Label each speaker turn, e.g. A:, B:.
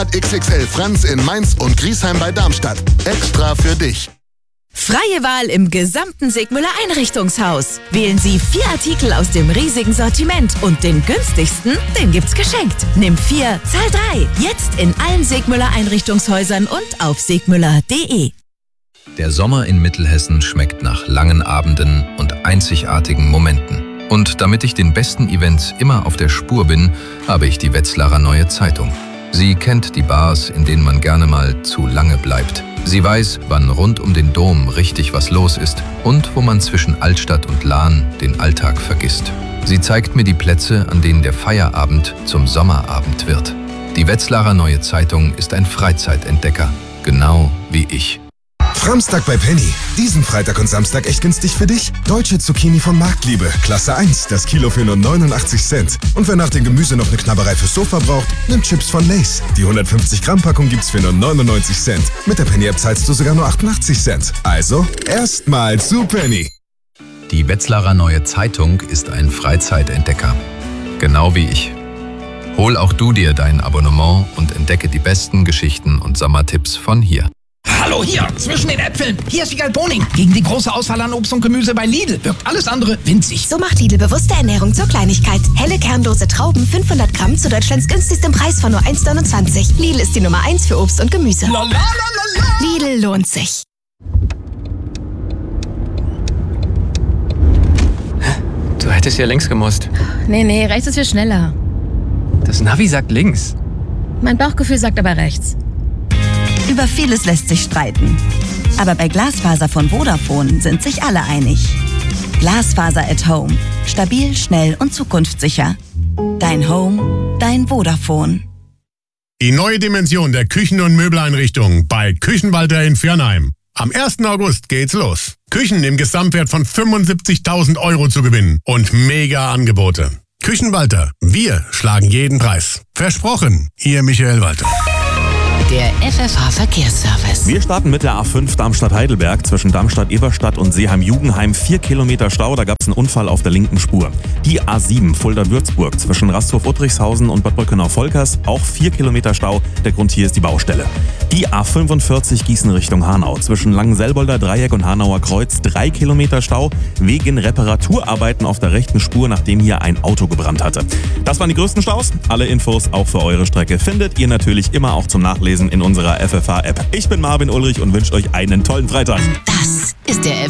A: XXL Franz in Mainz und Griesheim bei Darmstadt. Extra für dich.
B: Freie Wahl im gesamten Segmüller Einrichtungshaus. Wählen Sie 4 Artikel aus dem riesigen Sortiment und den günstigsten, den gibt's geschenkt. Nimm 4, zahl 3. Jetzt in allen Segmüller Einrichtungshäusern und auf segmüller.de.
C: Der Sommer in Mittelhessen schmeckt nach langen Abenden und einzigartigen Momenten. Und damit ich den besten Events immer auf der Spur bin, habe ich die Wetzlarer Neue Zeitung. Sie kennt die Bars, in denen man gerne mal zu lange bleibt. Sie weiß, wann rund um den Dom richtig was los ist und wo man zwischen Altstadt und Lahn den Alltag vergisst. Sie zeigt mir die Plätze, an denen der Feierabend zum Sommerabend wird. Die Wetzlarer Neue Zeitung ist ein Freizeitentdecker, genau wie ich.
D: Framstag bei Penny. Diesen Freitag und Samstag echt günstig für dich. Deutsche Zucchini von Marktliebe, Klasse 1, das Kilo für nur 89 Cent. Und wer nach dem Gemüse noch eine Knabberei fürs Sofa braucht, nimmt Chips von Lay's. Die 150 Gramm Packung gibt's für nur 99 Cent. Mit der Penny-App zahlst du sogar nur 88 Cent. Also, erstmal zu Penny.
C: Die Wetzlarer Neue Zeitung ist ein Freizeitentdecker, genau wie ich. Hol auch du dir dein Abonnement und entdecke die besten Geschichten und Sommertipps von hier.
E: Hallo, hier, zwischen den Äpfeln. Hier ist Wiegald Boning. Gegen die große Auswahl an Obst und Gemüse bei Lidl wirkt alles andere winzig.
F: So macht Lidl bewusste Ernährung zur Kleinigkeit. Helle kernlose Trauben, 500 Gramm zu Deutschlands günstigstem Preis von nur 1,29. Lidl ist die Nummer 1 für Obst und Gemüse. Lidl lohnt sich.
G: Du hättest ja links gemusst.
H: Nee, rechts ist viel schneller.
G: Das Navi sagt links.
H: Mein Bauchgefühl sagt aber rechts.
I: Über vieles lässt sich streiten. Aber bei Glasfaser von Vodafone sind sich alle einig. Glasfaser at Home. Stabil, schnell und zukunftssicher. Dein Home, dein Vodafone.
J: Die neue Dimension der Küchen- und Möbeleinrichtungen bei Küchenwalter in Viernheim. Am 1. August geht's los. Küchen im Gesamtwert von 75.000 € zu gewinnen und mega Angebote. Küchenwalter, wir schlagen jeden Preis. Versprochen, Ihr Michael Walter.
K: Der FFH-Verkehrsservice.
L: Wir starten mit der A5 Darmstadt-Heidelberg zwischen Darmstadt-Eberstadt und Seeheim-Jugenheim. 4 Kilometer Stau, da gab es einen Unfall auf der linken Spur. Die A7 Fulda-Würzburg zwischen Rasthof-Uttrichshausen und Bad Brückenau-Volkers. Auch 4 Kilometer Stau, der Grund hier ist die Baustelle. Die A45 Gießen Richtung Hanau zwischen Langenselbolder Dreieck und Hanauer Kreuz. 3 Kilometer Stau wegen Reparaturarbeiten auf der rechten Spur, nachdem hier ein Auto gebrannt hatte. Das waren die größten Staus. Alle Infos auch für eure Strecke findet ihr natürlich immer auch zum Nachlesen in unserer FFH-App. Ich bin Marvin Ulrich und wünsche euch einen tollen Freitag.
K: Das ist der